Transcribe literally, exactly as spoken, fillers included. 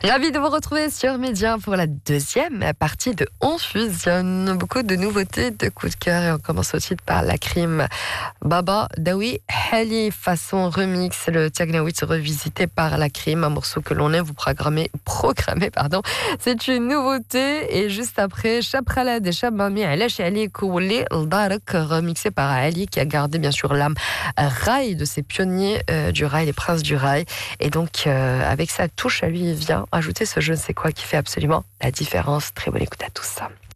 Ravi de vous retrouver sur Média pour la deuxième partie de On Fusionne. Beaucoup de nouveautés, de coups de cœur et on commence aussi par la crime Baba Daoui Hali façon remix, le Tiagnawit revisité par la crime, un morceau que l'on aime vous programmer, programmer pardon. C'est une nouveauté et juste après Chaprala des Chabami Alash Ali Kouli Dark remixé par Ali qui a gardé bien sûr l'âme rail de ces pionniers euh, du rail, les princes du rail et donc euh, avec sa touche à lui il vient ajouter ce je ne sais quoi qui fait absolument la différence. Très bonne écoute à tous.